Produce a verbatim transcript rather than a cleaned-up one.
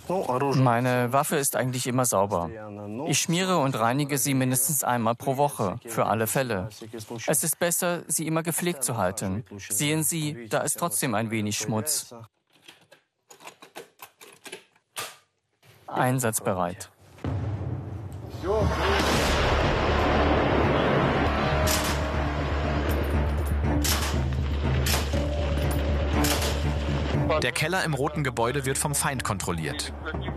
Meine Waffe ist eigentlich immer sauber. Ich schmiere und reinige sie mindestens einmal pro Woche, für alle Fälle. Es ist besser, sie immer gepflegt zu halten. Sehen Sie, da ist trotzdem ein wenig Schmutz. Einsatzbereit. Der Keller im roten Gebäude wird vom Feind kontrolliert.